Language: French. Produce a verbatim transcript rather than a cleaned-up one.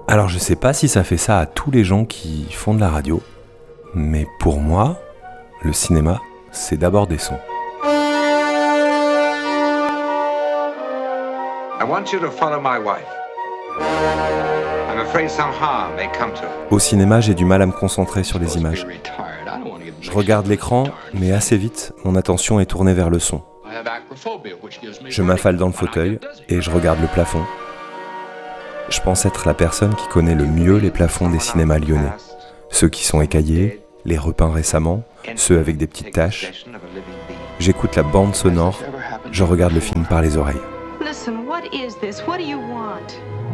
Alors je sais pas si ça fait ça à tous les gens qui font de la radio, mais pour moi, le cinéma, c'est d'abord des sons. I want you to follow my wife. I'm afraid some harm may come to her. Au cinéma, j'ai du mal à me concentrer sur les images. Je regarde l'écran, mais assez vite, mon attention est tournée vers le son. Je m'affale dans le fauteuil et je regarde le plafond. Je pense être la personne qui connaît le mieux les plafonds des cinémas lyonnais. Ceux qui sont écaillés, les repeints récemment, ceux avec des petites taches. J'écoute la bande sonore, je regarde le film par les oreilles. Listen, what is this? What do you want?